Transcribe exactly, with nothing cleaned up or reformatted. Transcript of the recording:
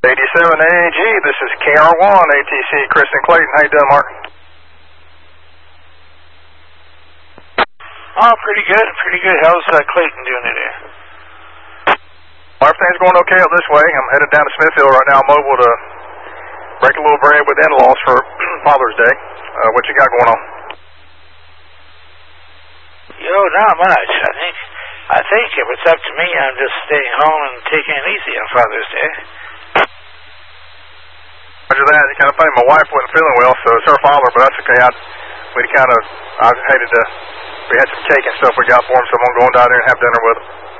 eighty-seven A G, this is K R one, A T C, Kristen Clayton. How you doing, Mark? Oh, pretty good, pretty good. How's uh, Clayton doing today? Well, everything's going okay up this way. I'm headed down to Smithfield right now, mobile to break a little bread with in-laws for Father's Day. Uh, what you got going on? Yo, not much. I think, I think if it's up to me, I'm just staying home and taking it easy on Father's Day. After that, you kind of funny. My wife wasn't feeling well, so it's her father, but that's okay. I, we kind of, I hated to, we had some cake and stuff we got for him, so I'm going to go down there and have dinner with him.